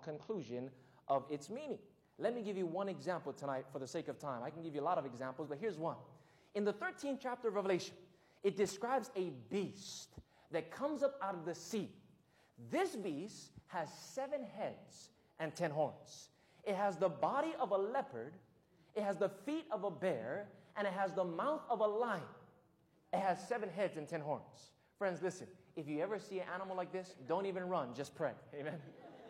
conclusion of its meaning. Let me give you one example tonight for the sake of time. I can give you a lot of examples, but here's one. In the 13th chapter of Revelation, it describes a beast that comes up out of the sea. This beast has 7 heads and 10 horns. It has the body of a leopard, it has the feet of a bear, and it has the mouth of a lion. It has 7 heads and 10 horns. Friends, listen, if you ever see an animal like this, don't even run, just pray. Amen.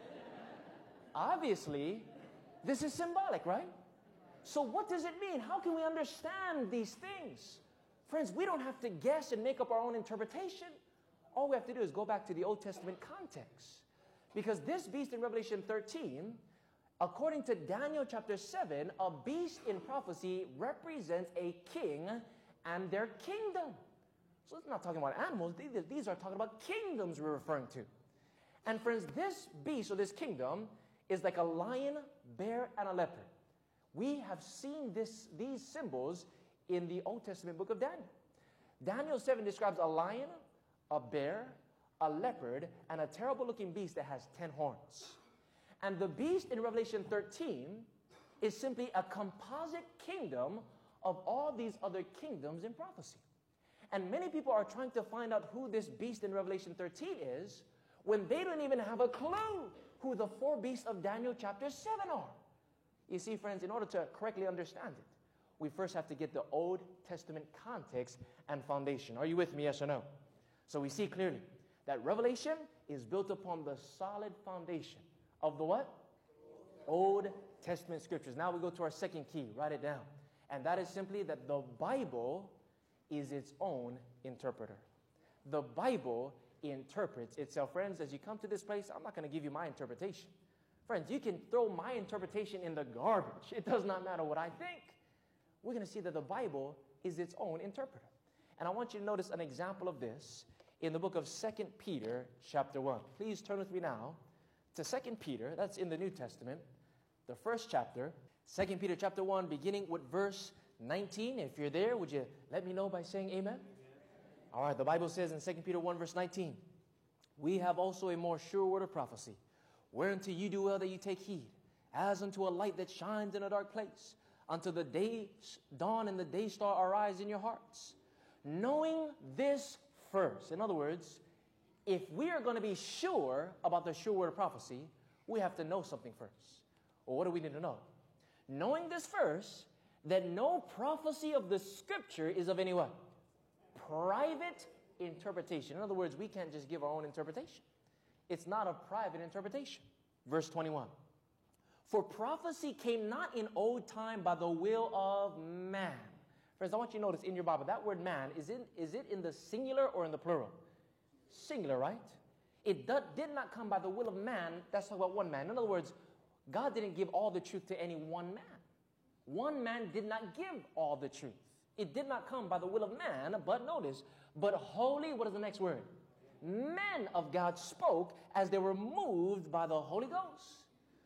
Obviously, this is symbolic, right? So what does it mean? How can we understand these things? Friends, we don't have to guess and make up our own interpretation. All we have to do is go back to the Old Testament context. Because this beast in Revelation 13, according to Daniel chapter 7, a beast in prophecy represents a king and their kingdom. So it's not talking about animals. These are talking about kingdoms we're referring to. And friends, this beast or this kingdom is like a lion, bear, and a leopard. We have seen these symbols in the Old Testament book of Daniel. Daniel 7 describes a lion, a bear, a leopard, and a terrible-looking beast that has 10 horns. And the beast in Revelation 13 is simply a composite kingdom of all these other kingdoms in prophecy. And many people are trying to find out who this beast in Revelation 13 is when they don't even have a clue who the 4 beasts of Daniel chapter 7 are. You see, friends, in order to correctly understand it, we first have to get the Old Testament context and foundation. Are you with me, yes or no? So we see clearly that Revelation is built upon the solid foundation of the what? Old Testament scriptures. Now we go to our second key. Write it down. And that is simply that the Bible is its own interpreter. The Bible interprets itself. Friends, as you come to this place, I'm not going to give you my interpretation. Friends, you can throw my interpretation in the garbage. It does not matter what I think. We're going to see that the Bible is its own interpreter. And I want you to notice an example of this in the book of 2 Peter chapter 1. Please turn with me now to 2 Peter. That's in the New Testament, the first chapter. 2 Peter chapter 1, beginning with verse 19. If you're there, would you let me know by saying amen? All right, the Bible says in 2 Peter 1 verse 19, we have also a more sure word of prophecy, whereunto you do well that you take heed, as unto a light that shines in a dark place, until the day dawn and the day star arise in your hearts. Knowing this first. In other words, if we are going to be sure about the sure word of prophecy, we have to know something first. Well, what do we need to know? Knowing this first, that no prophecy of the Scripture is of any what? Private interpretation. In other words, we can't just give our own interpretation. It's not a private interpretation. Verse 21. For prophecy came not in old time by the will of man. Friends, I want you to notice in your Bible, that word man, is it in the singular or in the plural? Singular, right? It did not come by the will of man. That's talking about one man. In other words, God didn't give all the truth to any one man. One man did not give all the truth. It did not come by the will of man, but notice, but holy, what is the next word? Men of God spoke as they were moved by the Holy Ghost.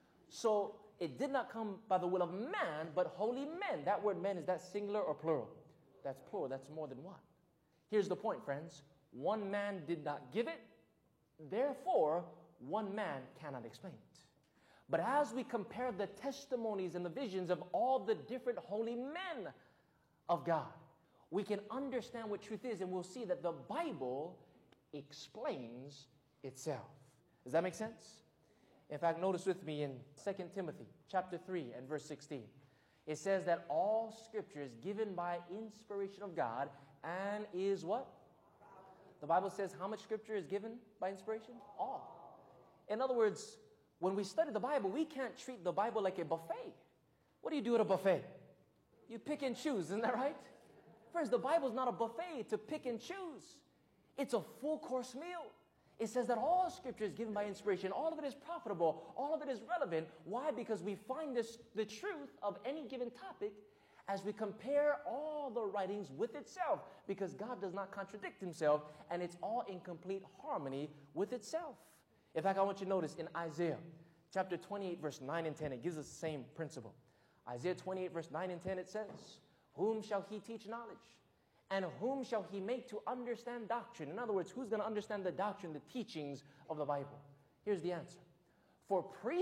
So it did not come by the will of man, but holy men. That word men, is that singular or plural? That's plural. That's more than one. Here's the point, friends. One man did not give it. Therefore, one man cannot explain it. But as we compare the testimonies and the visions of all the different holy men of God, we can understand what truth is, and we'll see that the Bible explains itself. Does that make sense? In fact, notice with me in 2 Timothy chapter 3 and verse 16. It says that all Scripture is given by inspiration of God and is what? The Bible says how much Scripture is given by inspiration? All. In other words, when we study the Bible, we can't treat the Bible like a buffet. What do you do at a buffet? You pick and choose, isn't that right? Friends, the Bible is not a buffet to pick and choose. It's a full course meal. It says that all Scripture is given by inspiration. All of it is profitable. All of it is relevant. Why? Because we find the truth of any given topic as we compare all the writings with itself. Because God does not contradict Himself, and it's all in complete harmony with itself. In fact, I want you to notice in Isaiah chapter 28, verse 9 and 10, it gives us the same principle. Isaiah 28, verse 9 and 10, it says, whom shall He teach knowledge? And whom shall He make to understand doctrine? In other words, who's going to understand the doctrine, the teachings of the Bible? Here's the answer. For